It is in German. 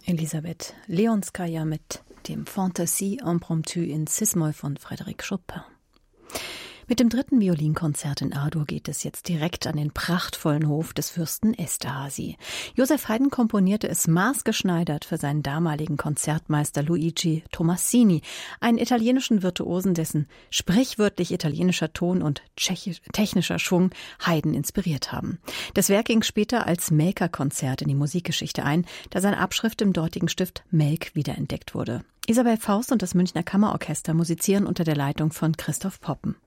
Elisabeth Leonskaya mit dem Fantasie Impromptu in Cis-Moll von Frédéric Chopin. Mit dem 3. Violinkonzert in A-Dur geht es jetzt direkt an den prachtvollen Hof des Fürsten Esterházy. Joseph Haydn komponierte es maßgeschneidert für seinen damaligen Konzertmeister Luigi Tomasini, einen italienischen Virtuosen, dessen sprichwörtlich italienischer Ton und technischer Schwung Haydn inspiriert haben. Das Werk ging später als Melker-Konzert in die Musikgeschichte ein, da seine Abschrift im dortigen Stift Melk wiederentdeckt wurde. Isabel Faust und das Münchner Kammerorchester musizieren unter der Leitung von Christoph Poppen.